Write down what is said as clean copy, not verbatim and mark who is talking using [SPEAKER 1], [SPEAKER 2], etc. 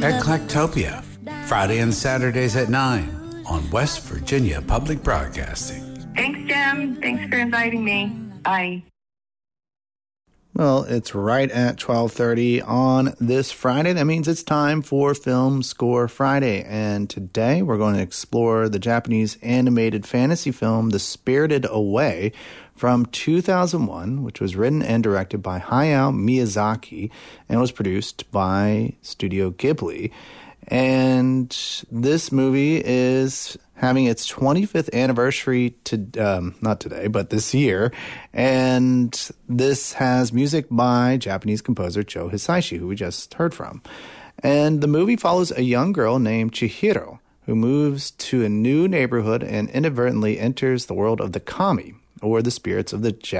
[SPEAKER 1] Eclectopia, Friday and Saturdays at 9 on West Virginia Public Broadcasting.
[SPEAKER 2] Thanks, Jim. Thanks for inviting me. Bye.
[SPEAKER 3] Well, it's right at 12:30 on this Friday. That means it's time for Film Score Friday. And today we're going to explore the Japanese animated fantasy film The Spirited Away from 2001, which was written and directed by Hayao Miyazaki and was produced by Studio Ghibli. And this movie is having its 25th anniversary not today, but this year. And this has music by Japanese composer Joe Hisaishi, who we just heard from. And the movie follows a young girl named Chihiro, who moves to a new neighborhood and inadvertently enters the world of the kami, or the spirits of the